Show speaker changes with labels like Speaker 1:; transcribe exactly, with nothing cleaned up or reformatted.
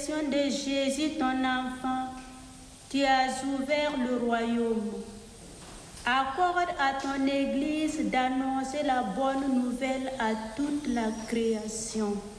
Speaker 1: résurrection de Jésus, ton enfant, tu as ouvert le royaume. Accorde à ton Église d'annoncer la bonne nouvelle à toute la création.